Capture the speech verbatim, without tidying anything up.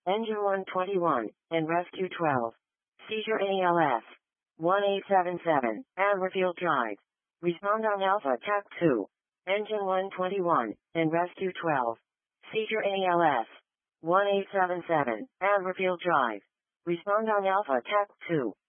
Engine one twenty-one, and Rescue twelve. Seizure A L S. one eight seven seven, Amberfield Drive. Respond on Alpha T A C two. Engine one twenty-one, and Rescue twelve. Seizure A L S. one eight seven seven, Amberfield Drive. Respond on Alpha T A C two.